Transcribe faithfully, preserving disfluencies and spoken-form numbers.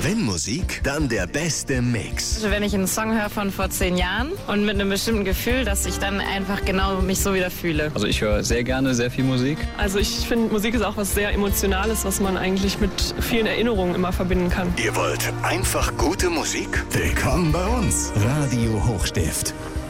Wenn Musik, dann der beste Mix. Also wenn ich einen Song höre von vor zehn Jahren und mit einem bestimmten Gefühl, dass ich dann einfach genau mich so wieder fühle. Also ich höre sehr gerne sehr viel Musik. Also ich finde, Musik ist auch was sehr Emotionales, was man eigentlich mit vielen Erinnerungen immer verbinden kann. Ihr wollt einfach gute Musik? Willkommen bei uns. Radio Hochstift.